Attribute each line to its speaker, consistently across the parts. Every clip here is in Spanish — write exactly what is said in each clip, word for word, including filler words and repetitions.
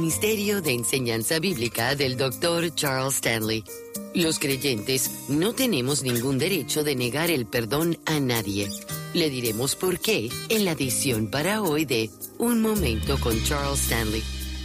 Speaker 1: Ministerio de Enseñanza Bíblica del doctor Charles Stanley. Los creyentes no tenemos ningún derecho de negar el perdón a nadie. Le diremos por qué en la edición para hoy de Un Momento con Charles Stanley.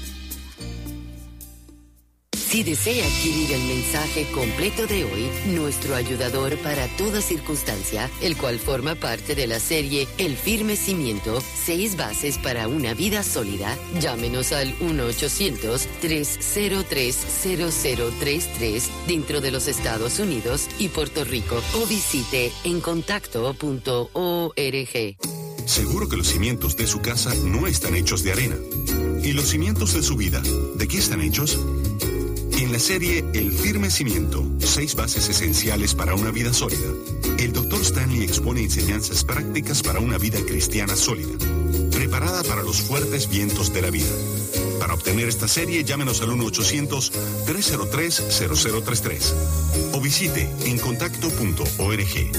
Speaker 1: Si desea adquirir el mensaje completo de hoy, nuestro ayudador para toda circunstancia, el cual forma parte de la serie El Firme Cimiento, seis bases para una vida sólida, llámenos al uno ochocientos, tres cero tres, cero cero tres tres dentro de los Estados Unidos y Puerto Rico o visite encontacto punto org.
Speaker 2: Seguro que los cimientos de su casa no están hechos de arena. ¿Y los cimientos de su vida, de qué están hechos? En la serie El Firme Cimiento, seis bases esenciales para una vida sólida, el doctor Stanley expone enseñanzas prácticas para una vida cristiana sólida, preparada para los fuertes vientos de la vida. Para obtener esta serie, llámenos al uno ochocientos, tres cero tres, cero cero tres tres o visite encontacto punto org.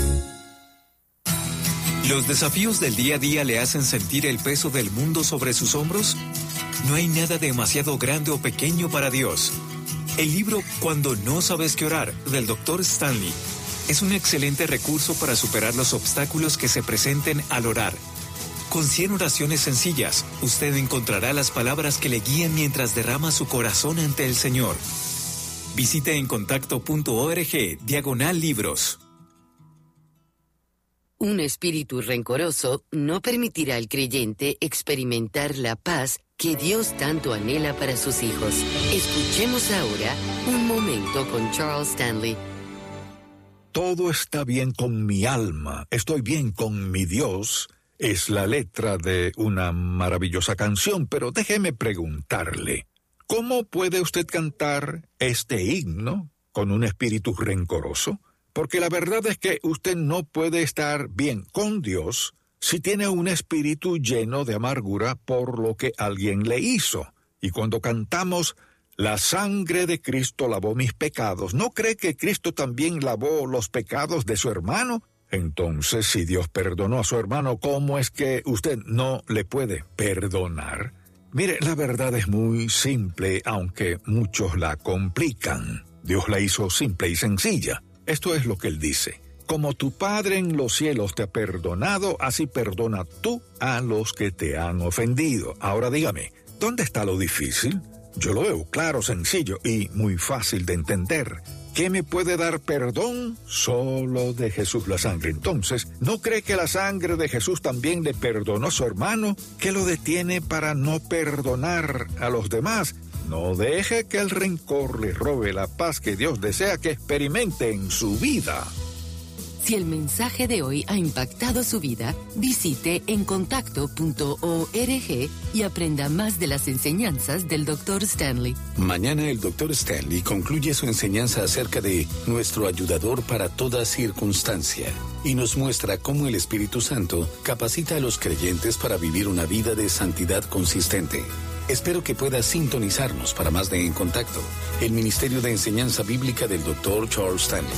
Speaker 3: ¿Los desafíos del día a día le hacen sentir el peso del mundo sobre sus hombros? No hay nada demasiado grande o pequeño para Dios. El libro Cuando no sabes qué orar, del doctor Stanley, es un excelente recurso para superar los obstáculos que se presenten al orar. Con cien oraciones sencillas, usted encontrará las palabras que le guían mientras derrama su corazón ante el Señor. Visite encontacto punto org, diagonal libros.
Speaker 1: Un espíritu rencoroso no permitirá al creyente experimentar la paz que Dios tanto anhela para sus hijos. Escuchemos ahora Un Momento con Charles Stanley.
Speaker 4: Todo está bien con mi alma, estoy bien con mi Dios, es la letra de una maravillosa canción, pero déjeme preguntarle, ¿cómo puede usted cantar este himno con un espíritu rencoroso? Porque la verdad es que usted no puede estar bien con Dios si tiene un espíritu lleno de amargura por lo que alguien le hizo. Y cuando cantamos, la sangre de Cristo lavó mis pecados, ¿no cree que Cristo también lavó los pecados de su hermano? Entonces, si Dios perdonó a su hermano, ¿cómo es que usted no le puede perdonar? Mire, la verdad es muy simple, aunque muchos la complican. Dios la hizo simple y sencilla. Esto es lo que él dice. Como tu Padre en los cielos te ha perdonado, así perdona tú a los que te han ofendido. Ahora dígame, ¿dónde está lo difícil? Yo lo veo claro, sencillo y muy fácil de entender. ¿Qué me puede dar perdón? Solo de Jesús la sangre. Entonces, ¿no cree que la sangre de Jesús también le perdonó a su hermano? ¿Qué lo detiene para no perdonar a los demás? No deje que el rencor le robe la paz que Dios desea que experimente en su vida.
Speaker 1: Si el mensaje de hoy ha impactado su vida, visite encontacto punto org y aprenda más de las enseñanzas del doctor Stanley.
Speaker 5: Mañana el doctor Stanley concluye su enseñanza acerca de nuestro ayudador para toda circunstancia y nos muestra cómo el Espíritu Santo capacita a los creyentes para vivir una vida de santidad consistente. Espero que pueda sintonizarnos para más de En Contacto, el Ministerio de Enseñanza Bíblica del doctor Charles Stanley.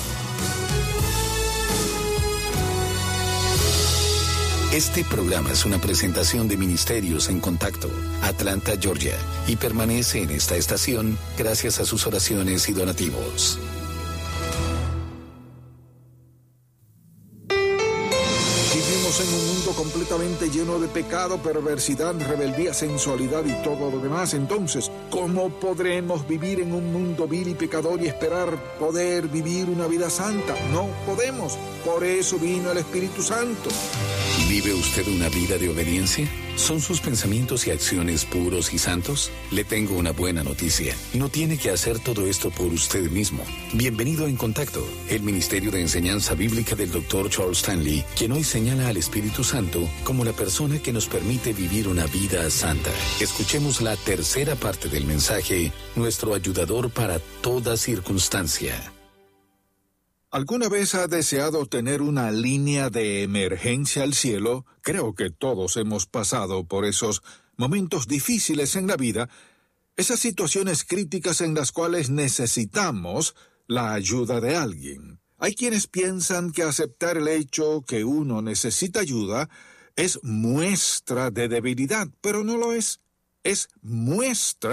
Speaker 5: Este programa es una presentación de Ministerios en Contacto, Atlanta, Georgia, y permanece en esta estación gracias a sus oraciones y donativos.
Speaker 4: Vivimos en un mundo completamente lleno de pecado, perversidad, rebeldía, sensualidad y todo lo demás. Entonces, ¿cómo podremos vivir en un mundo vil y pecador y esperar poder vivir una vida santa? No podemos. Por eso vino el Espíritu Santo.
Speaker 5: ¿Vive usted una vida de obediencia? ¿Son sus pensamientos y acciones puros y santos? Le tengo una buena noticia. No tiene que hacer todo esto por usted mismo. Bienvenido a En Contacto, el Ministerio de Enseñanza Bíblica del doctor Charles Stanley, quien hoy señala al Espíritu Santo como la persona que nos permite vivir una vida santa. Escuchemos la tercera parte del mensaje, nuestro ayudador para toda circunstancia.
Speaker 4: ¿Alguna vez ha deseado tener una línea de emergencia al cielo? Creo que todos hemos pasado por esos momentos difíciles en la vida, esas situaciones críticas en las cuales necesitamos la ayuda de alguien. Hay quienes piensan que aceptar el hecho que uno necesita ayuda es muestra de debilidad, pero no lo es. Es muestra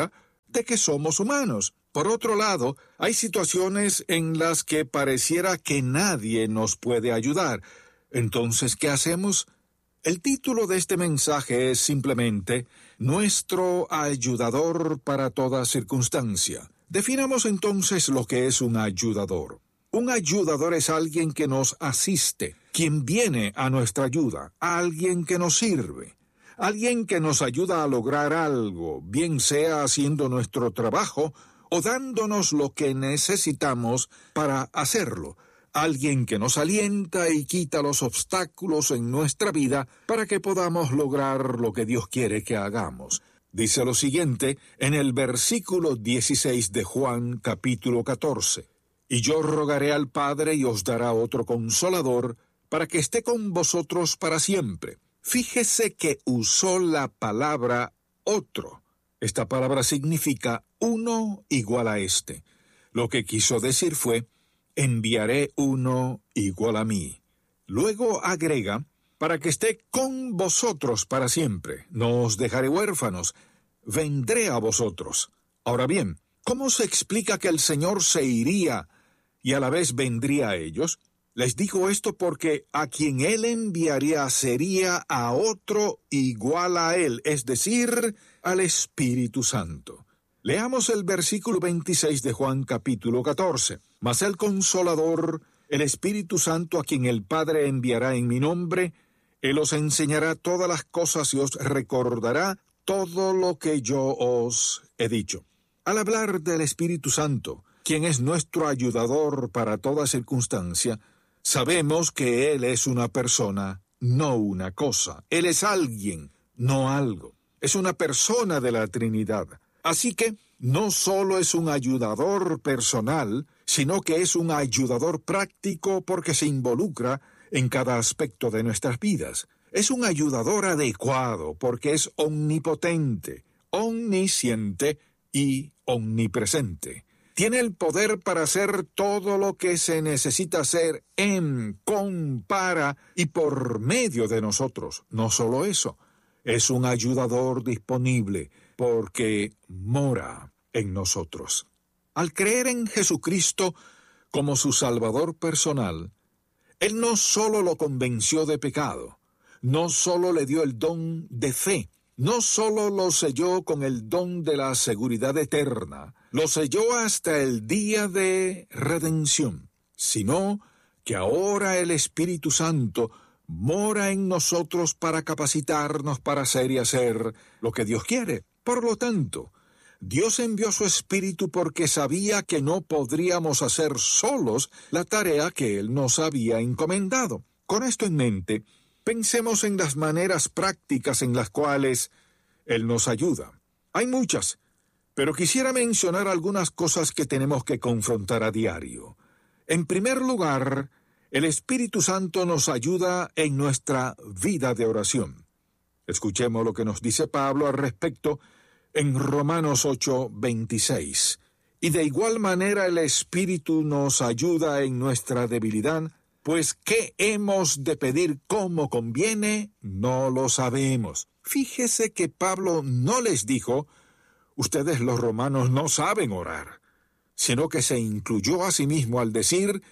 Speaker 4: de que somos humanos. Por otro lado, hay situaciones en las que pareciera que nadie nos puede ayudar. Entonces, ¿qué hacemos? El título de este mensaje es simplemente Nuestro ayudador para toda circunstancia. Definamos entonces lo que es un ayudador. Un ayudador es alguien que nos asiste, quien viene a nuestra ayuda, alguien que nos sirve, alguien que nos ayuda a lograr algo, bien sea haciendo nuestro trabajo o dándonos lo que necesitamos para hacerlo. Alguien que nos alienta y quita los obstáculos en nuestra vida para que podamos lograr lo que Dios quiere que hagamos. Dice lo siguiente en el versículo dieciséis de Juan capítulo catorce. Y yo rogaré al Padre y os dará otro consolador para que esté con vosotros para siempre. Fíjese que usó la palabra otro. Esta palabra significa uno igual a este. Lo que quiso decir fue, enviaré uno igual a mí. Luego agrega, para que esté con vosotros para siempre. No os dejaré huérfanos, vendré a vosotros. Ahora bien, ¿cómo se explica que el Señor se iría y a la vez vendría a ellos? Les digo esto porque a quien Él enviaría sería a otro igual a Él, es decir, al Espíritu Santo. Leamos el versículo veintiséis de Juan capítulo catorce. Mas el Consolador, el Espíritu Santo, a quien el Padre enviará en mi nombre, Él os enseñará todas las cosas y os recordará todo lo que yo os he dicho. Al hablar del Espíritu Santo, quien es nuestro ayudador para toda circunstancia, sabemos que Él es una persona, no una cosa. Él es alguien, no algo. Es una persona de la Trinidad. Así que no solo es un ayudador personal, sino que es un ayudador práctico porque se involucra en cada aspecto de nuestras vidas. Es un ayudador adecuado porque es omnipotente, omnisciente y omnipresente. Tiene el poder para hacer todo lo que se necesita hacer en, con, para y por medio de nosotros. No solo eso, es un ayudador disponible porque mora en nosotros. Al creer en Jesucristo como su Salvador personal, Él no solo lo convenció de pecado, no solo le dio el don de fe, no solo lo selló con el don de la seguridad eterna, lo selló hasta el día de redención, sino que ahora el Espíritu Santo mora en nosotros para capacitarnos para hacer y hacer lo que Dios quiere. Por lo tanto, Dios envió su Espíritu porque sabía que no podríamos hacer solos la tarea que Él nos había encomendado. Con esto en mente, pensemos en las maneras prácticas en las cuales Él nos ayuda. Hay muchas, pero quisiera mencionar algunas cosas que tenemos que confrontar a diario. En primer lugar, el Espíritu Santo nos ayuda en nuestra vida de oración. Escuchemos lo que nos dice Pablo al respecto en Romanos ocho, veintiséis. Y de igual manera el Espíritu nos ayuda en nuestra debilidad, pues ¿qué hemos de pedir como conviene? No lo sabemos. Fíjese que Pablo no les dijo, ustedes los romanos no saben orar, sino que se incluyó a sí mismo al decir,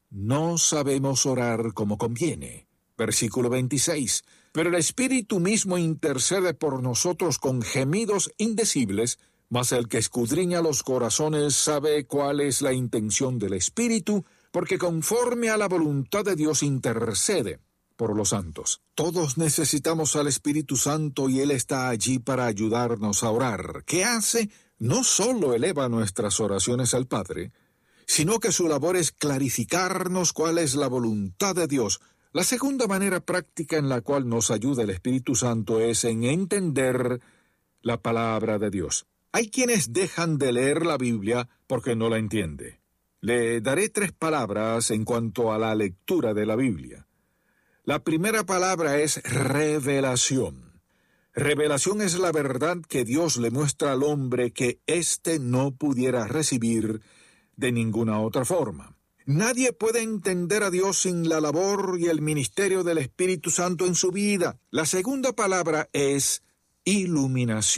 Speaker 4: no sabemos orar como conviene. Versículo veintiséis. Pero el Espíritu mismo intercede por nosotros con gemidos indecibles, mas el que escudriña los corazones sabe cuál es la intención del Espíritu, porque conforme a la voluntad de Dios intercede por los santos. Todos necesitamos al Espíritu Santo y Él está allí para ayudarnos a orar. ¿Qué hace? No solo eleva nuestras oraciones al Padre, sino que su labor es clarificarnos cuál es la voluntad de Dios. La segunda manera práctica en la cual nos ayuda el Espíritu Santo es en entender la palabra de Dios. Hay quienes dejan de leer la Biblia porque no la entiende. Le daré tres palabras en cuanto a la lectura de la Biblia. La primera palabra es revelación. Revelación es la verdad que Dios le muestra al hombre que éste no pudiera recibir de ninguna otra forma. Nadie puede entender a Dios sin la labor y el ministerio del Espíritu Santo en su vida. La segunda palabra es iluminación.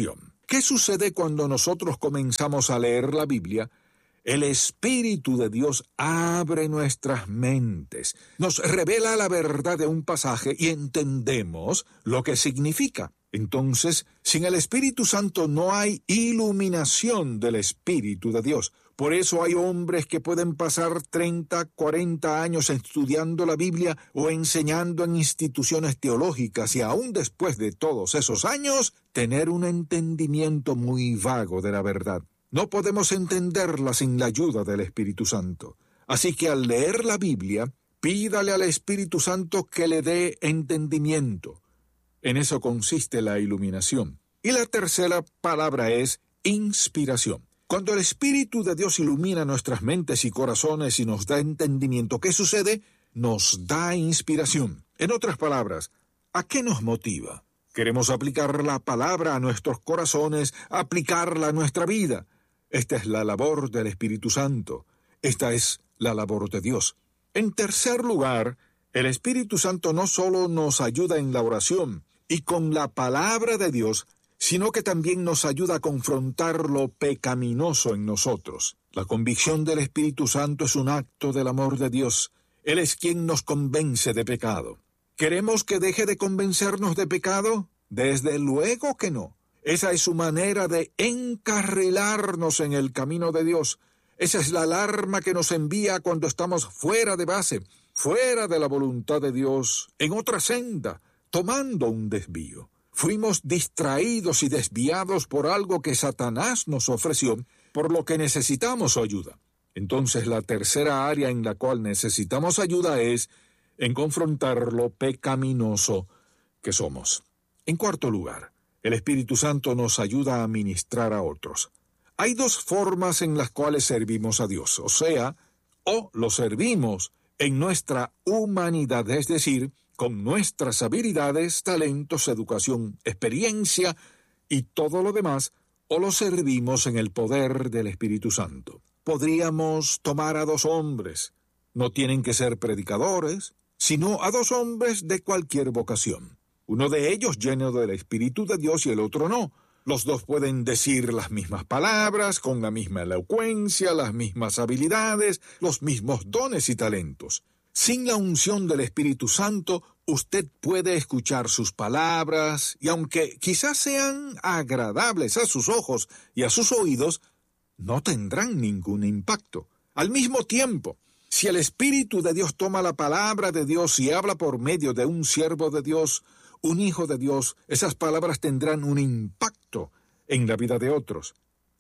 Speaker 4: ¿Qué sucede cuando nosotros comenzamos a leer la Biblia? El Espíritu de Dios abre nuestras mentes, nos revela la verdad de un pasaje y entendemos lo que significa. Entonces, sin el Espíritu Santo no hay iluminación del Espíritu de Dios. Por eso hay hombres que pueden pasar treinta, cuarenta años estudiando la Biblia o enseñando en instituciones teológicas y aún después de todos esos años, tener un entendimiento muy vago de la verdad. No podemos entenderla sin la ayuda del Espíritu Santo. Así que al leer la Biblia, pídale al Espíritu Santo que le dé entendimiento. En eso consiste la iluminación. Y la tercera palabra es inspiración. Cuando el Espíritu de Dios ilumina nuestras mentes y corazones y nos da entendimiento, ¿qué sucede? Nos da inspiración. En otras palabras, ¿a qué nos motiva? Queremos aplicar la palabra a nuestros corazones, aplicarla a nuestra vida. Esta es la labor del Espíritu Santo. Esta es la labor de Dios. En tercer lugar, el Espíritu Santo no solo nos ayuda en la oración y con la palabra de Dios, sino que también nos ayuda a confrontar lo pecaminoso en nosotros. La convicción del Espíritu Santo es un acto del amor de Dios. Él es quien nos convence de pecado. ¿Queremos que deje de convencernos de pecado? Desde luego que no. Esa es su manera de encarrilarnos en el camino de Dios. Esa es la alarma que nos envía cuando estamos fuera de base, fuera de la voluntad de Dios, en otra senda, tomando un desvío. Fuimos distraídos y desviados por algo que Satanás nos ofreció, por lo que necesitamos su ayuda. Entonces la tercera área en la cual necesitamos ayuda es en confrontar lo pecaminoso que somos. En cuarto lugar, el Espíritu Santo nos ayuda a ministrar a otros. Hay dos formas en las cuales servimos a Dios, o sea, o lo servimos en nuestra humanidad, es decir, con nuestras habilidades, talentos, educación, experiencia y todo lo demás, o lo servimos en el poder del Espíritu Santo. Podríamos tomar a dos hombres, no tienen que ser predicadores, sino a dos hombres de cualquier vocación. Uno de ellos lleno del Espíritu de Dios y el otro no. Los dos pueden decir las mismas palabras, con la misma elocuencia, las mismas habilidades, los mismos dones y talentos. Sin la unción del Espíritu Santo, usted puede escuchar sus palabras y aunque quizás sean agradables a sus ojos y a sus oídos, no tendrán ningún impacto. Al mismo tiempo, si el Espíritu de Dios toma la palabra de Dios y habla por medio de un siervo de Dios, un hijo de Dios, esas palabras tendrán un impacto en la vida de otros.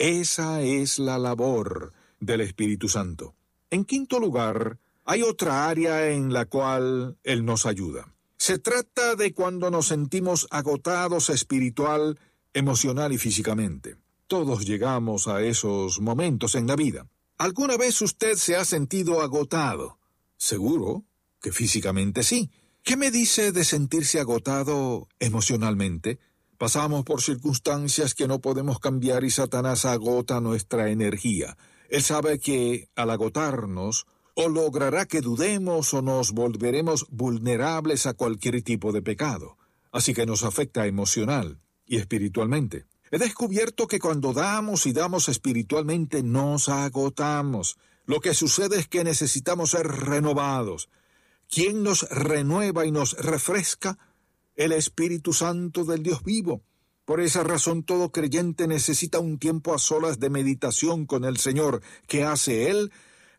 Speaker 4: Esa es la labor del Espíritu Santo. En quinto lugar, hay otra área en la cual Él nos ayuda. Se trata de cuando nos sentimos agotados espiritual, emocional y físicamente. Todos llegamos a esos momentos en la vida. ¿Alguna vez usted se ha sentido agotado? Seguro que físicamente sí. ¿Qué me dice de sentirse agotado emocionalmente? Pasamos por circunstancias que no podemos cambiar y Satanás agota nuestra energía. Él sabe que al agotarnos, o logrará que dudemos o nos volveremos vulnerables a cualquier tipo de pecado. Así que nos afecta emocional y espiritualmente. He descubierto que cuando damos y damos espiritualmente nos agotamos. Lo que sucede es que necesitamos ser renovados. ¿Quién nos renueva y nos refresca? El Espíritu Santo del Dios vivo. Por esa razón todo creyente necesita un tiempo a solas de meditación con el Señor. ¿Qué hace Él?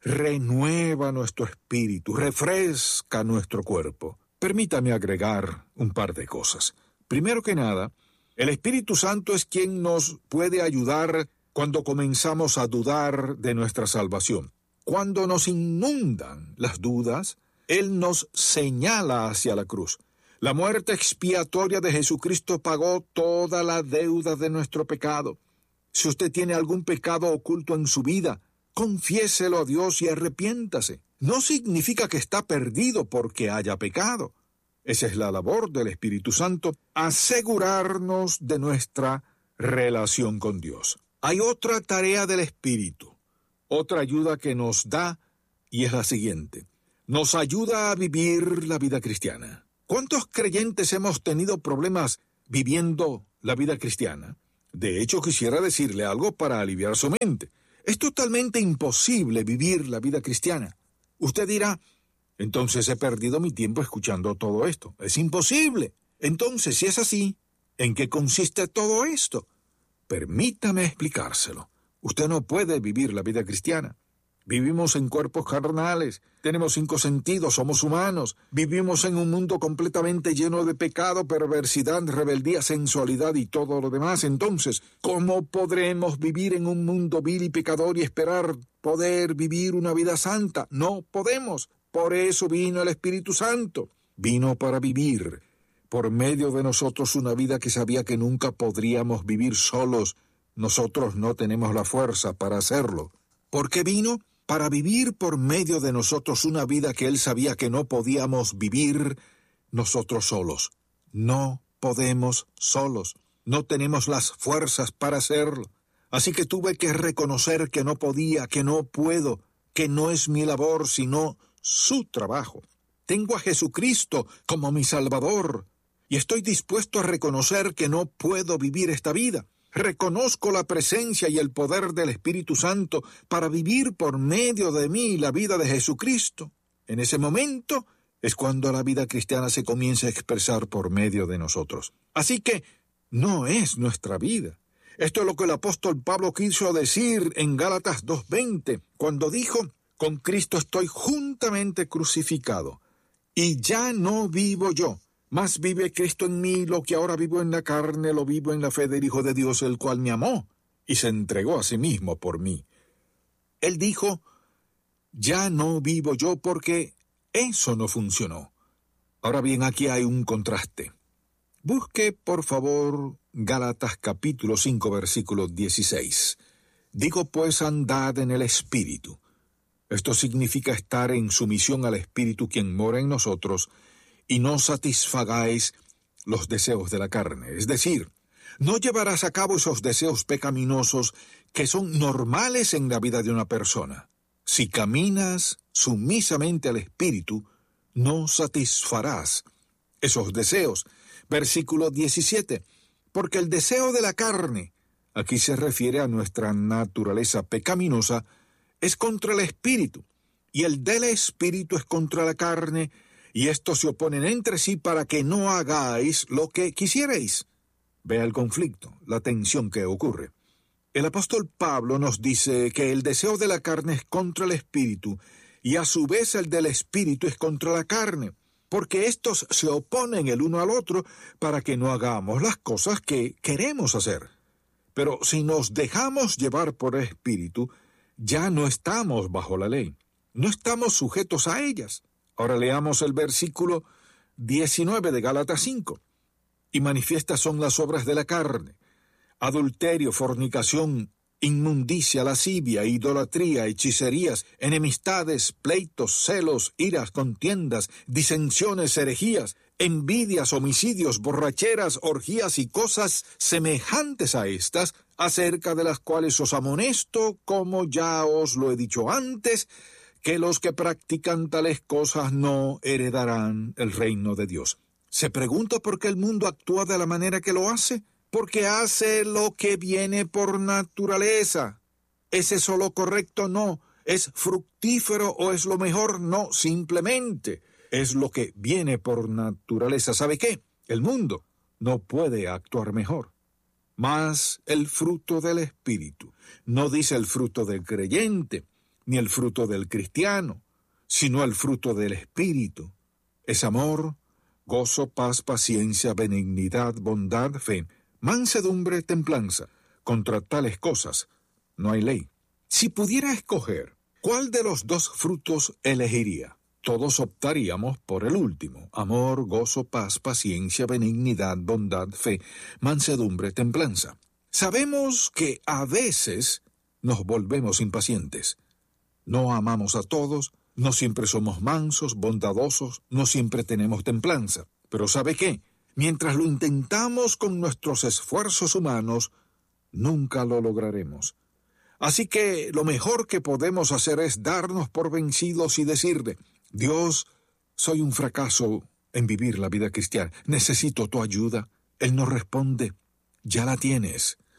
Speaker 4: Renueva nuestro espíritu, refresca nuestro cuerpo. Permítame agregar un par de cosas. Primero que nada, el Espíritu Santo es quien nos puede ayudar cuando comenzamos a dudar de nuestra salvación. Cuando nos inundan las dudas, Él nos señala hacia la cruz. La muerte expiatoria de Jesucristo pagó toda la deuda de nuestro pecado. Si usted tiene algún pecado oculto en su vida, confiéselo a Dios y arrepiéntase. No significa que está perdido porque haya pecado. Esa es la labor del Espíritu Santo, asegurarnos de nuestra relación con Dios. Hay otra tarea del Espíritu, otra ayuda que nos da, y es la siguiente. Nos ayuda a vivir la vida cristiana. ¿Cuántos creyentes hemos tenido problemas viviendo la vida cristiana? De hecho, quisiera decirle algo para aliviar su mente. Es totalmente imposible vivir la vida cristiana. Usted dirá, entonces he perdido mi tiempo escuchando todo esto. Es imposible. Entonces, si es así, ¿en qué consiste todo esto? Permítame explicárselo. Usted no puede vivir la vida cristiana. Vivimos en cuerpos carnales, tenemos cinco sentidos, somos humanos, vivimos en un mundo completamente lleno de pecado, perversidad, rebeldía, sensualidad y todo lo demás. Entonces, ¿cómo podremos vivir en un mundo vil y pecador y esperar poder vivir una vida santa? No podemos. Por eso vino el Espíritu Santo. Vino para vivir por medio de nosotros una vida que sabía que nunca podríamos vivir solos. Nosotros no tenemos la fuerza para hacerlo. ¿Por qué vino? Para vivir por medio de nosotros una vida que Él sabía que no podíamos vivir nosotros solos. No podemos solos. No tenemos las fuerzas para hacerlo. Así que tuve que reconocer que no podía, que no puedo, que no es mi labor, sino su trabajo. Tengo a Jesucristo como mi Salvador y estoy dispuesto a reconocer que no puedo vivir esta vida. Reconozco la presencia y el poder del Espíritu Santo para vivir por medio de mí la vida de Jesucristo. En ese momento es cuando la vida cristiana se comienza a expresar por medio de nosotros. Así que no es nuestra vida. Esto es lo que el apóstol Pablo quiso decir en Gálatas dos veinte, cuando dijo, con Cristo estoy juntamente crucificado, y ya no vivo yo, mas vive Cristo en mí. Lo que ahora vivo en la carne, lo vivo en la fe del Hijo de Dios, el cual me amó y se entregó a sí mismo por mí. Él dijo, ya no vivo yo, porque eso no funcionó. Ahora bien, aquí hay un contraste. Busque, por favor, Gálatas capítulo cinco, versículo dieciséis. Digo pues, andad en el Espíritu. Esto significa estar en sumisión al Espíritu quien mora en nosotros, y no satisfagáis los deseos de la carne. Es decir, no llevarás a cabo esos deseos pecaminosos que son normales en la vida de una persona. Si caminas sumisamente al Espíritu, no satisfarás esos deseos. Versículo diecisiete. Porque el deseo de la carne, aquí se refiere a nuestra naturaleza pecaminosa, es contra el Espíritu, y el del Espíritu es contra la carne, y estos se oponen entre sí para que no hagáis lo que quisierais. Vea el conflicto, la tensión que ocurre. El apóstol Pablo nos dice que el deseo de la carne es contra el Espíritu, y a su vez el del Espíritu es contra la carne, porque estos se oponen el uno al otro para que no hagamos las cosas que queremos hacer. Pero si nos dejamos llevar por el Espíritu, ya no estamos bajo la ley, no estamos sujetos a ellas. Ahora leamos el versículo diecinueve de Gálatas cinco. Y manifiestas son las obras de la carne: adulterio, fornicación, inmundicia, lascivia, idolatría, hechicerías, enemistades, pleitos, celos, iras, contiendas, disensiones, herejías, envidias, homicidios, borracheras, orgías y cosas semejantes a estas, acerca de las cuales os amonesto, como ya os lo he dicho antes, que los que practican tales cosas no heredarán el reino de Dios. ¿Se pregunta por qué el mundo actúa de la manera que lo hace? Porque hace lo que viene por naturaleza. ¿Es eso lo correcto? No. ¿Es fructífero o es lo mejor? No, simplemente es lo que viene por naturaleza. ¿Sabe qué? El mundo no puede actuar mejor. Mas el fruto del Espíritu, no dice el fruto del creyente, ni el fruto del cristiano, sino el fruto del Espíritu. Es amor, gozo, paz, paciencia, benignidad, bondad, fe, mansedumbre, templanza. Contra tales cosas no hay ley. Si pudiera escoger, ¿cuál de los dos frutos elegiría? Todos optaríamos por el último: amor, gozo, paz, paciencia, benignidad, bondad, fe, mansedumbre, templanza. Sabemos que a veces nos volvemos impacientes. No amamos a todos, no siempre somos mansos, bondadosos, no siempre tenemos templanza. Pero ¿sabe qué? Mientras lo intentamos con nuestros esfuerzos humanos, nunca lo lograremos. Así que lo mejor que podemos hacer es darnos por vencidos y decirle: Dios, soy un fracaso en vivir la vida cristiana. Necesito tu ayuda. Él nos responde: ya la tienes.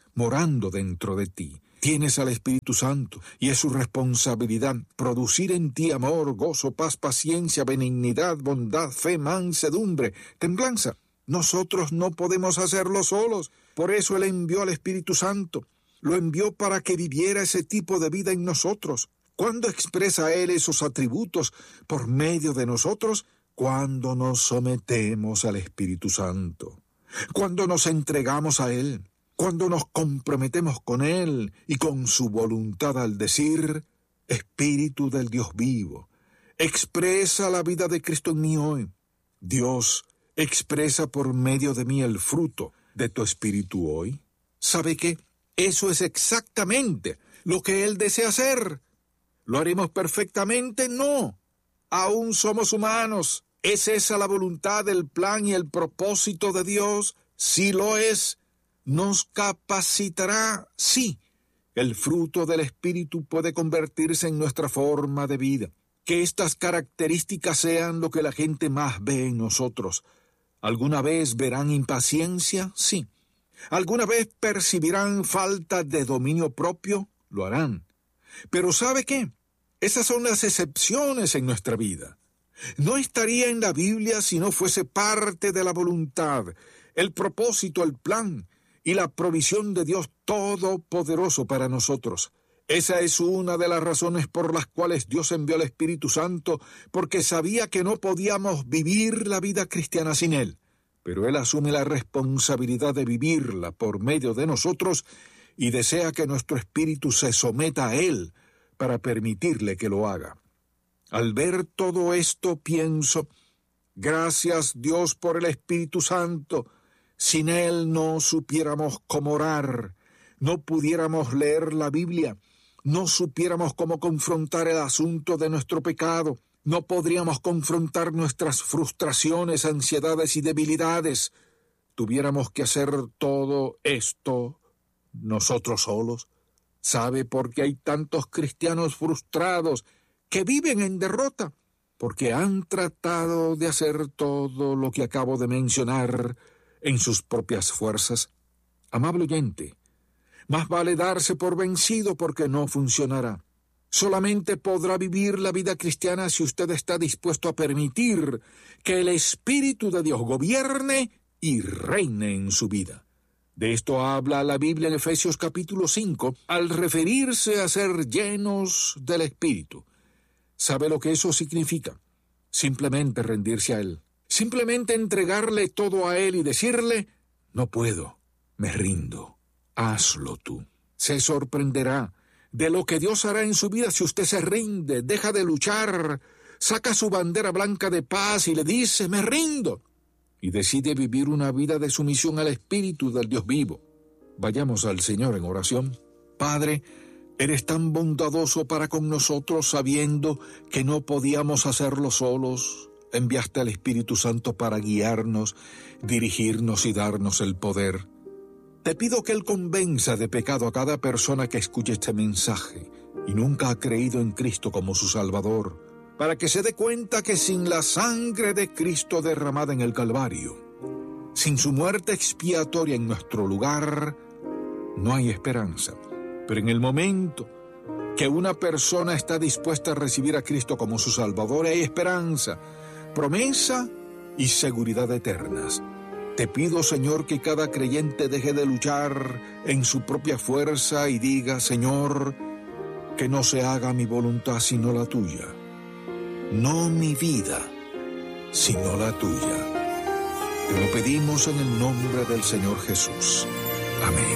Speaker 4: morando dentro de ti. Tienes al Espíritu Santo y es su responsabilidad producir en ti amor, gozo, paz, paciencia, benignidad, bondad, fe, mansedumbre, templanza. Nosotros no podemos hacerlo solos, por eso Él envió al Espíritu Santo. Lo envió para que viviera ese tipo de vida en nosotros. ¿Cuándo expresa Él esos atributos por medio de nosotros? Cuando nos sometemos al Espíritu Santo, cuando nos entregamos a Él, cuando nos comprometemos con Él y con su voluntad al decir, Espíritu del Dios vivo, expresa la vida de Cristo en mí hoy. Dios, expresa por medio de mí el fruto de tu Espíritu hoy. ¿Sabe qué? Eso es exactamente lo que Él desea hacer. ¿Lo haremos perfectamente? No. Aún somos humanos. ¿Es esa la voluntad, el plan y el propósito de Dios? Sí lo es. ¿Nos capacitará? Sí. El fruto del Espíritu puede convertirse en nuestra forma de vida. Que estas características sean lo que la gente más ve en nosotros. ¿Alguna vez verán impaciencia? Sí. ¿Alguna vez percibirán falta de dominio propio? Lo harán. Pero ¿sabe qué? Esas son las excepciones en nuestra vida. No estaría en la Biblia si no fuese parte de la voluntad, el propósito, el plan y la provisión de Dios Todopoderoso para nosotros. Esa es una de las razones por las cuales Dios envió al Espíritu Santo, porque sabía que no podíamos vivir la vida cristiana sin Él. Pero Él asume la responsabilidad de vivirla por medio de nosotros y desea que nuestro espíritu se someta a Él para permitirle que lo haga. Al ver todo esto pienso, gracias Dios por el Espíritu Santo. Sin Él no supiéramos cómo orar, no pudiéramos leer la Biblia, no supiéramos cómo confrontar el asunto de nuestro pecado, no podríamos confrontar nuestras frustraciones, ansiedades y debilidades. Tuviéramos que hacer todo esto nosotros solos. ¿Sabe por qué hay tantos cristianos frustrados que viven en derrota? Porque han tratado de hacer todo lo que acabo de mencionar en sus propias fuerzas. Amable oyente, más vale darse por vencido porque no funcionará. Solamente podrá vivir la vida cristiana si usted está dispuesto a permitir que el Espíritu de Dios gobierne y reine en su vida. De esto habla la Biblia en Efesios capítulo cinco, al referirse a ser llenos del Espíritu. ¿Sabe lo que eso significa? Simplemente rendirse a Él. Simplemente entregarle todo a Él y decirle, no puedo, me rindo, hazlo tú. Se sorprenderá de lo que Dios hará en su vida si usted se rinde, deja de luchar, saca su bandera blanca de paz y le dice, me rindo, y decide vivir una vida de sumisión al Espíritu del Dios vivo. Vayamos al Señor en oración. Padre, eres tan bondadoso para con nosotros, sabiendo que no podíamos hacerlo solos. Enviaste al Espíritu Santo para guiarnos, dirigirnos y darnos el poder. Te pido que Él convenza de pecado a cada persona que escuche este mensaje y nunca ha creído en Cristo como su Salvador, para que se dé cuenta que sin la sangre de Cristo derramada en el Calvario, sin su muerte expiatoria en nuestro lugar, no hay esperanza. Pero en el momento que una persona está dispuesta a recibir a Cristo como su Salvador, hay esperanza, promesa y seguridad eternas. Te pido, Señor, que cada creyente deje de luchar en su propia fuerza y diga, Señor, que no se haga mi voluntad sino la tuya. No mi vida, sino la tuya. Te lo pedimos en el nombre del Señor Jesús. Amén.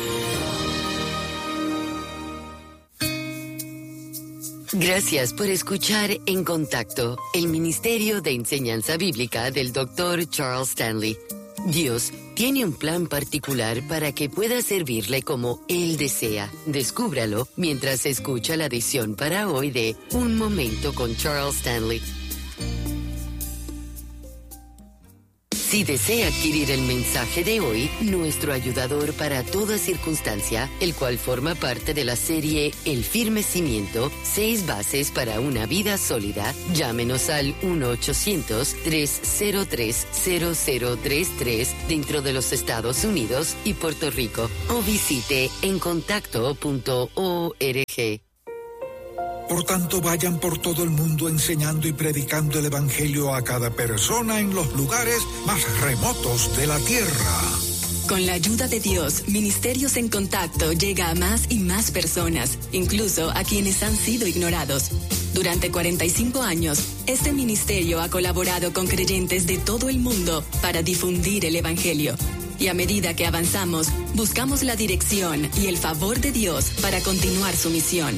Speaker 1: Gracias por escuchar En Contacto, el Ministerio de Enseñanza Bíblica del doctor Charles Stanley. Dios tiene un plan particular para que pueda servirle como Él desea. Descúbralo mientras escucha la edición para hoy de Un Momento con Charles Stanley. Si desea adquirir el mensaje de hoy, nuestro ayudador para toda circunstancia, el cual forma parte de la serie El firme cimiento, seis bases para una vida sólida, llámenos al uno ochocientos, tres cero tres, cero cero tres tres dentro de los Estados Unidos y Puerto Rico o visite en contacto punto org.
Speaker 4: Por tanto, vayan por todo el mundo enseñando y predicando el Evangelio a cada persona en los lugares más remotos de la tierra.
Speaker 6: Con la ayuda de Dios, Ministerios en Contacto llega a más y más personas, incluso a quienes han sido ignorados. Durante cuarenta y cinco años, este ministerio ha colaborado con creyentes de todo el mundo para difundir el Evangelio. Y a medida que avanzamos, buscamos la dirección y el favor de Dios para continuar su misión.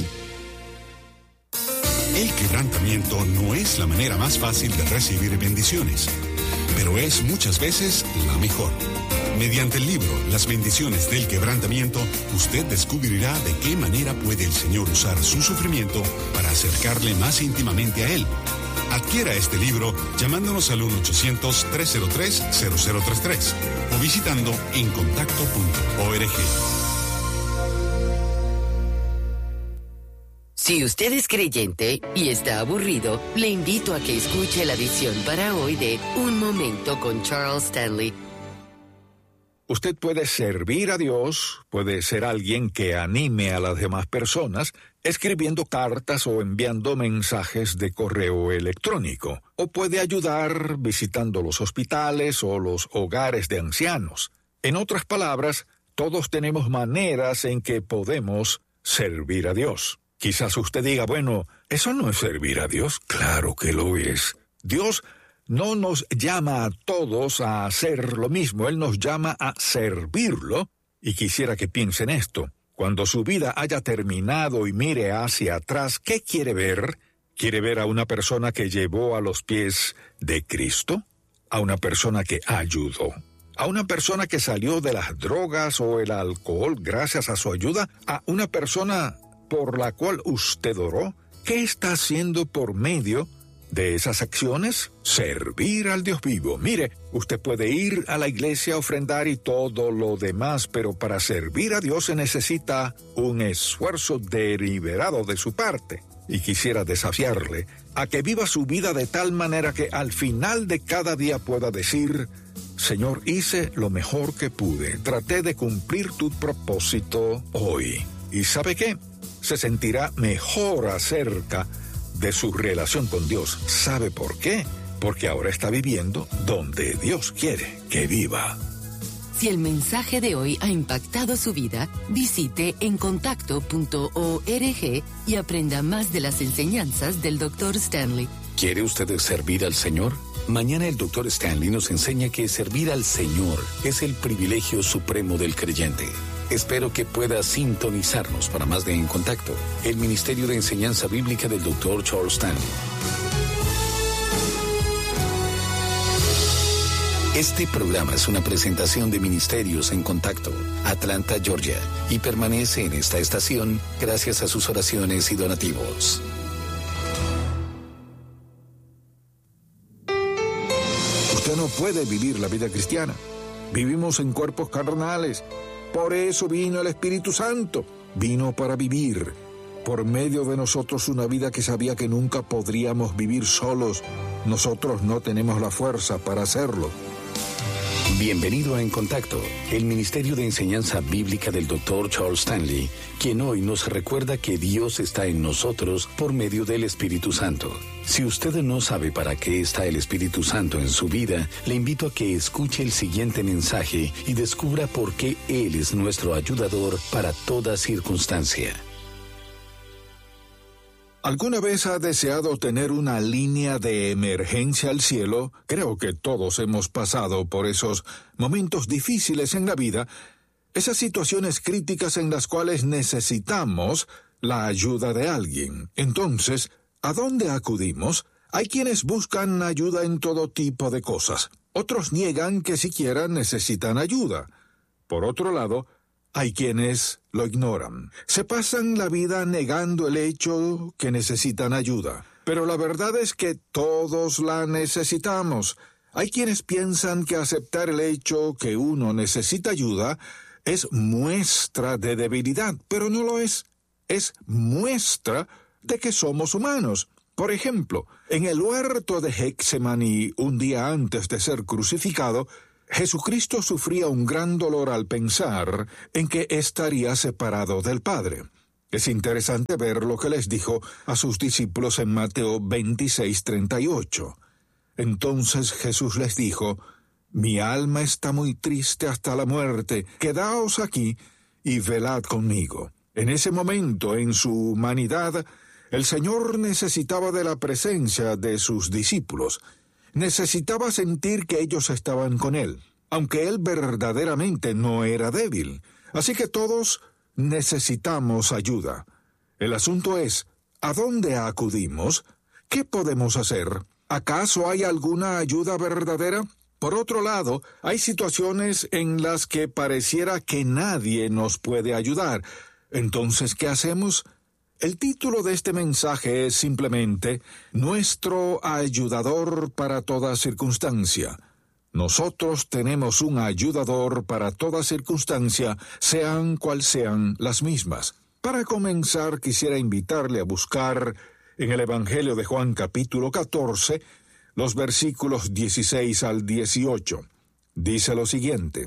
Speaker 2: El quebrantamiento no es la manera más fácil de recibir bendiciones, pero es muchas veces la mejor. Mediante el libro Las bendiciones del quebrantamiento, usted descubrirá de qué manera puede el Señor usar su sufrimiento para acercarle más íntimamente a Él. Adquiera este libro llamándonos al uno ochocientos, tres cero tres, cero cero tres tres o visitando en contacto punto org.
Speaker 1: Si usted es creyente y está aburrido, le invito a que escuche la edición para hoy de Un Momento con Charles Stanley.
Speaker 4: Usted puede servir a Dios, puede ser alguien que anime a las demás personas, escribiendo cartas o enviando mensajes de correo electrónico, o puede ayudar visitando los hospitales o los hogares de ancianos. En otras palabras, todos tenemos maneras en que podemos servir a Dios. Quizás usted diga, bueno, ¿eso no es servir a Dios? Claro que lo es. Dios no nos llama a todos a hacer lo mismo, Él nos llama a servirlo. Y quisiera que piensen esto. Cuando su vida haya terminado y mire hacia atrás, ¿qué quiere ver? ¿Quiere ver a una persona que llevó a los pies de Cristo? ¿A una persona que ayudó? ¿A una persona que salió de las drogas o el alcohol gracias a su ayuda? ¿A una persona por la cual usted oró? ¿Qué está haciendo por medio de esas acciones? Servir al Dios vivo. Mire, usted puede ir a la iglesia a ofrendar y todo lo demás, pero para servir a Dios se necesita un esfuerzo deliberado de su parte. Y quisiera desafiarle a que viva su vida de tal manera que al final de cada día pueda decir: Señor, hice lo mejor que pude, traté de cumplir tu propósito hoy. ¿Y sabe qué? Se sentirá mejor acerca de su relación con Dios. ¿Sabe por qué? Porque ahora está viviendo donde Dios quiere que viva.
Speaker 1: Si el mensaje de hoy ha impactado su vida, visite en contacto punto org y aprenda más de las enseñanzas del doctor Stanley.
Speaker 5: ¿Quiere usted servir al Señor? Mañana el doctor Stanley nos enseña que servir al Señor es el privilegio supremo del creyente. Espero que pueda sintonizarnos para más de En Contacto, el Ministerio de Enseñanza Bíblica del doctor Charles Stanley. Este programa es una presentación de Ministerios en Contacto, Atlanta, Georgia, y permanece en esta estación gracias a sus oraciones y donativos.
Speaker 4: Usted no puede vivir la vida cristiana. Vivimos en cuerpos carnales. Por eso vino el Espíritu Santo. Vino para vivir por medio de nosotros una vida que sabía que nunca podríamos vivir solos. Nosotros no tenemos la fuerza para hacerlo.
Speaker 5: Bienvenido a En Contacto, el Ministerio de Enseñanza Bíblica del doctor Charles Stanley, quien hoy nos recuerda que Dios está en nosotros por medio del Espíritu Santo. Si usted no sabe para qué está el Espíritu Santo en su vida, le invito a que escuche el siguiente mensaje y descubra por qué Él es nuestro ayudador para toda circunstancia.
Speaker 4: ¿Alguna vez ha deseado tener una línea de emergencia al cielo? Creo que todos hemos pasado por esos momentos difíciles en la vida, esas situaciones críticas en las cuales necesitamos la ayuda de alguien. Entonces, ¿a dónde acudimos? Hay quienes buscan ayuda en todo tipo de cosas. Otros niegan que siquiera necesitan ayuda. Por otro lado, hay quienes lo ignoran. Se pasan la vida negando el hecho que necesitan ayuda. Pero la verdad es que todos la necesitamos. Hay quienes piensan que aceptar el hecho que uno necesita ayuda es muestra de debilidad, pero no lo es. Es muestra de que somos humanos. Por ejemplo, en el huerto de Getsemaní, un día antes de ser crucificado, Jesucristo sufría un gran dolor al pensar en que estaría separado del Padre. Es interesante ver lo que les dijo a sus discípulos en Mateo veintiséis, treinta y ocho. Entonces Jesús les dijo: «Mi alma está muy triste hasta la muerte, quedaos aquí y velad conmigo». En ese momento, en su humanidad, el Señor necesitaba de la presencia de sus discípulos. Necesitaba sentir que ellos estaban con Él, aunque Él verdaderamente no era débil. Así que todos necesitamos ayuda. El asunto es, ¿a dónde acudimos? ¿Qué podemos hacer? ¿Acaso hay alguna ayuda verdadera? Por otro lado, hay situaciones en las que pareciera que nadie nos puede ayudar. Entonces, ¿qué hacemos? El título de este mensaje es simplemente Nuestro ayudador para toda circunstancia. Nosotros tenemos un ayudador para toda circunstancia, sean cual sean las mismas. Para comenzar, quisiera invitarle a buscar en el Evangelio de Juan capítulo catorce, los versículos dieciséis al dieciocho. Dice lo siguiente: